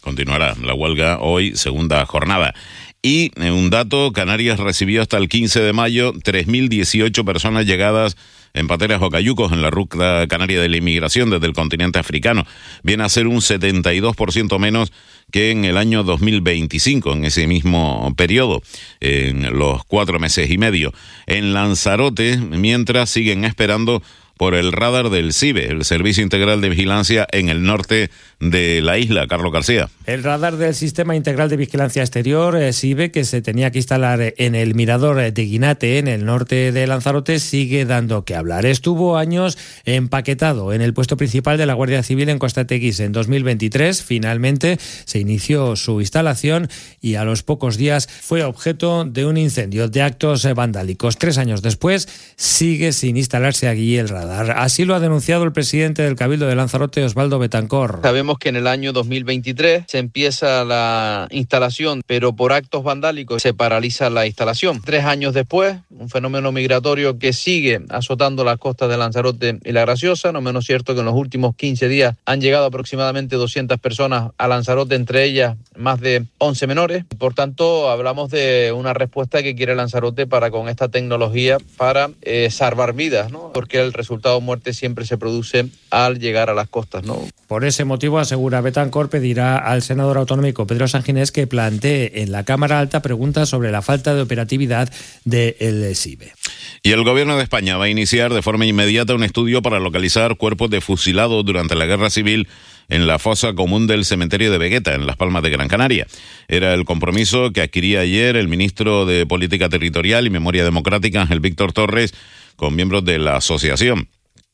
Continuará la huelga hoy, segunda jornada. Y un dato, Canarias recibió hasta el 15 de mayo 3.018 personas llegadas en pateras o cayucos en la ruta canaria de la inmigración desde el continente africano. Viene a ser un 72% menos que en el año 2025, en ese mismo periodo, en los 4 meses y medio. En Lanzarote, mientras siguen esperando por el radar del CIBE, el Servicio Integral de Vigilancia en el norte de la isla. Carlos García. El radar del Sistema Integral de Vigilancia Exterior, SIBE, que se tenía que instalar en el mirador de Guinate, en el norte de Lanzarote, sigue dando que hablar. Estuvo años empaquetado en el puesto principal de la Guardia Civil en Costa Teguise. En 2023, finalmente, se inició su instalación y a los pocos días fue objeto de un incendio, de actos vandálicos. 3 años después, sigue sin instalarse allí el radar. Así lo ha denunciado el presidente del Cabildo de Lanzarote, Osvaldo Betancor. Sabemos que en el año 2023 se empieza la instalación, pero por actos vandálicos se paraliza la instalación. 3 años después, un fenómeno migratorio que sigue azotando las costas de Lanzarote y La Graciosa. No menos cierto que en los últimos 15 días han llegado aproximadamente 200 personas a Lanzarote, entre ellas más de 11 menores. Por tanto, hablamos de una respuesta que quiere Lanzarote para con esta tecnología para salvar vidas, ¿no? Porque el resultado de muerte siempre se produce al llegar a las costas, ¿no? Por ese motivo, asegura Betancor, pedirá al senador autonómico Pedro Sanginés que plantee en la Cámara Alta preguntas sobre la falta de operatividad del SIBE. Y el Gobierno de España va a iniciar de forma inmediata un estudio para localizar cuerpos de fusilados durante la Guerra Civil en la fosa común del cementerio de Vegueta, en Las Palmas de Gran Canaria. Era el compromiso que adquiría ayer el ministro de Política Territorial y Memoria Democrática, Ángel Víctor Torres, con miembros de la asociación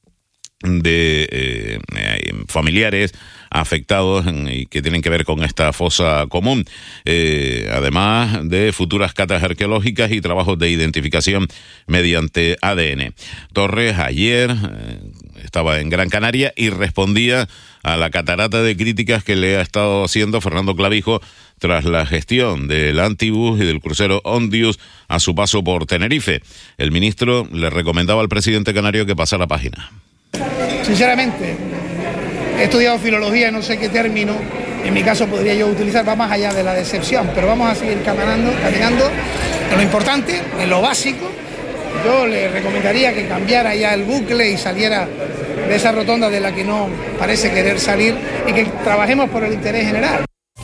de familiares afectados y que tienen que ver con esta fosa común, además de futuras catas arqueológicas y trabajos de identificación mediante ADN. Torres ayer estaba en Gran Canaria y respondía a la catarata de críticas que le ha estado haciendo Fernando Clavijo tras la gestión del Antibus y del crucero Ondius a su paso por Tenerife. El ministro le recomendaba al presidente canario que pasara página. Sinceramente, he estudiado filología, no sé qué término, en mi caso podría yo utilizar, va más allá de la decepción, pero vamos a seguir caminando en lo importante, en lo básico. Yo le recomendaría que cambiara ya el bucle y saliera de esa rotonda de la que no parece querer salir y que trabajemos por el interés general.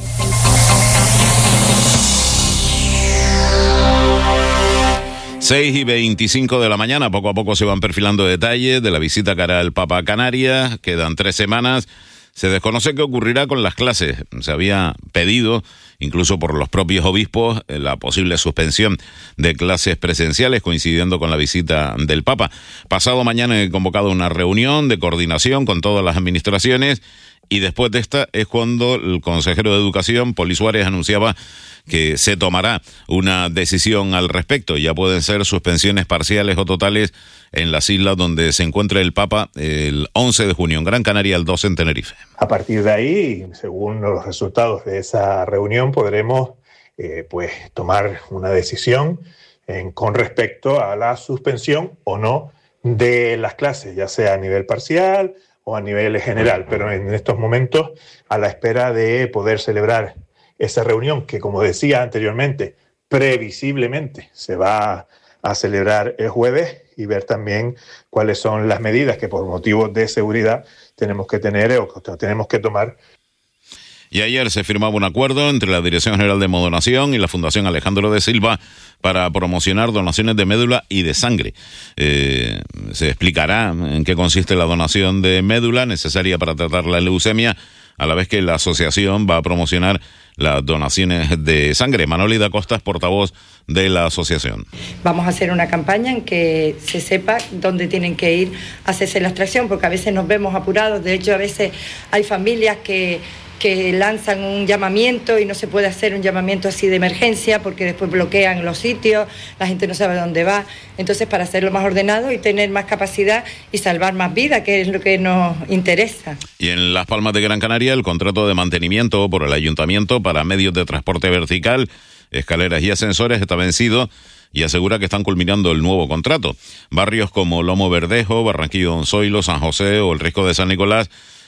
Seis y 25 de la mañana, poco a poco se van perfilando detalles de la visita que hará el Papa a Canarias. Quedan 3 semanas. Se desconoce qué ocurrirá con las clases. Se había pedido, incluso por los propios obispos, la posible suspensión de clases presenciales, coincidiendo con la visita del Papa. Pasado mañana he convocado una reunión de coordinación con todas las administraciones y después de esta es cuando el consejero de Educación, Poli Suárez, anunciaba que se tomará una decisión al respecto. Ya pueden ser suspensiones parciales o totales en las islas donde se encuentra el Papa el 11 de junio, en Gran Canaria, el 12 en Tenerife. A partir de ahí, según los resultados de esa reunión, podremos tomar una decisión con respecto a la suspensión o no de las clases, ya sea a nivel parcial o a nivel general, pero en estos momentos, a la espera de poder celebrar esa reunión que, como decía anteriormente, previsiblemente se va a celebrar el jueves, y ver también cuáles son las medidas que por motivos de seguridad tenemos que tener o tenemos que tomar. Y ayer se firmaba un acuerdo entre la Dirección General de Donación y la Fundación Alejandro de Silva para promocionar donaciones de médula y de sangre. Se explicará en qué consiste la donación de médula necesaria para tratar la leucemia, a la vez que la asociación va a promocionar las donaciones de sangre. Manoli da Costa es portavoz de la asociación. Vamos a hacer una campaña en que se sepa dónde tienen que ir a hacerse la extracción, porque a veces nos vemos apurados. De hecho, a veces hay familias que lanzan un llamamiento y no se puede hacer un llamamiento así de emergencia porque después bloquean los sitios, la gente no sabe dónde va. Entonces, para hacerlo más ordenado y tener más capacidad y salvar más vidas, que es lo que nos interesa. Y en Las Palmas de Gran Canaria, el contrato de mantenimiento por el ayuntamiento para medios de transporte vertical, escaleras y ascensores está vencido y asegura que están culminando el nuevo contrato. Barrios como Lomo Verdejo, Barranquillo Don Zoilo, San José o el Risco de San Nicolás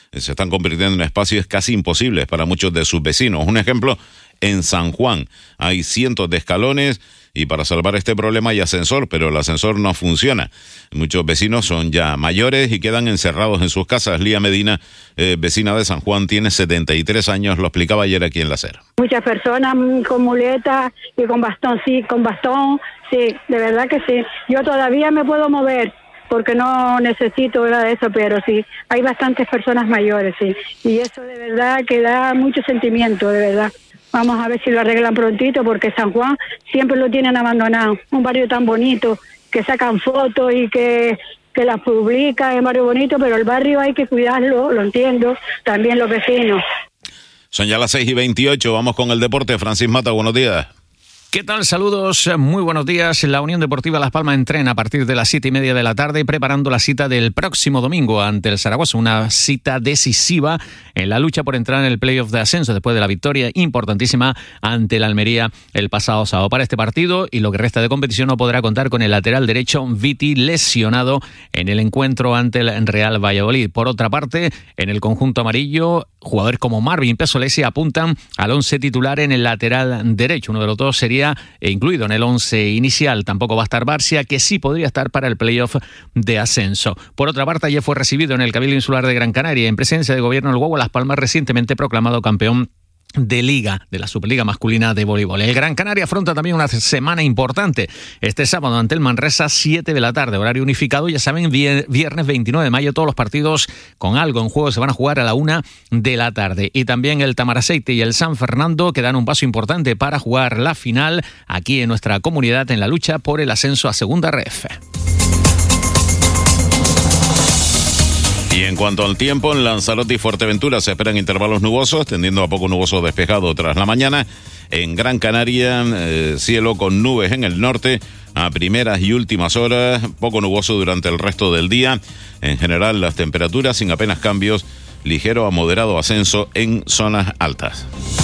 se están convirtiendo en espacios casi imposibles para muchos de sus vecinos. Un ejemplo, en San Juan hay cientos de escalones y para salvar este problema hay ascensor, pero el ascensor no funciona. Muchos vecinos son ya mayores y quedan encerrados en sus casas. Lía Medina, vecina de San Juan, tiene 73 años, lo explicaba ayer aquí en La SER. Muchas personas con muletas y con bastón, sí, sí, de verdad que sí. Yo todavía me puedo mover porque no necesito nada de eso, pero sí, hay bastantes personas mayores, sí. Y eso de verdad que da mucho sentimiento, de verdad. Vamos a ver si lo arreglan prontito, porque San Juan siempre lo tienen abandonado. Un barrio tan bonito, que sacan fotos y que las publican, es un barrio bonito, pero el barrio hay que cuidarlo, lo entiendo, también los vecinos. Son ya las 6:28, vamos con el deporte. Francis Mata, buenos días. ¿Qué tal? Saludos, muy buenos días. La Unión Deportiva Las Palmas entrena a partir de las 7:30 de la tarde, preparando la cita del próximo domingo ante el Zaragoza, una cita decisiva en la lucha por entrar en el playoff de ascenso después de la victoria importantísima ante el Almería el pasado sábado. Para este partido y lo que resta de competición no podrá contar con el lateral derecho Viti, lesionado en el encuentro ante el Real Valladolid. Por otra parte, en el conjunto amarillo, jugadores como Marvin Pesolesi apuntan al 11 titular en el lateral derecho. Uno de los dos sería incluido en el 11 inicial. Tampoco va a estar Barcia, que sí podría estar para el playoff de ascenso. Por otra parte, ayer fue recibido en el Cabildo Insular de Gran Canaria en presencia de gobierno del Guagua Las Palmas, recientemente proclamado campeón de Liga, de la Superliga Masculina de Voleibol. El Gran Canaria afronta también una semana importante. Este sábado ante el Manresa, 7 de la tarde, horario unificado. Ya saben, viernes 29 de mayo, todos los partidos con algo en juego se van a jugar a la 1 de la tarde. Y también el Tamaraceite y el San Fernando, que dan un paso importante para jugar la final aquí en nuestra comunidad en la lucha por el ascenso a Segunda Ref. Y en cuanto al tiempo, en Lanzarote y Fuerteventura se esperan intervalos nubosos, tendiendo a poco nuboso despejado tras la mañana. En Gran Canaria, cielo con nubes en el norte a primeras y últimas horas, poco nuboso durante el resto del día. En general, las temperaturas sin apenas cambios, ligero a moderado ascenso en zonas altas.